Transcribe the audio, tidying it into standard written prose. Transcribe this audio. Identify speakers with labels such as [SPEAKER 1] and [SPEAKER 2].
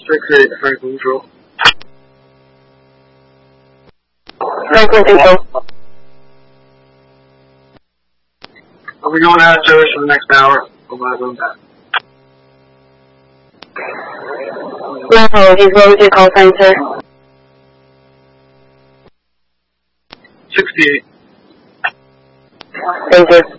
[SPEAKER 1] 6-8 Franklin Control.
[SPEAKER 2] Franklin Control.
[SPEAKER 1] I'll be going out of service for the next hour. I'll buy them back.
[SPEAKER 2] No apologies. What was your call sign, sir?
[SPEAKER 1] 68.
[SPEAKER 2] Thank you.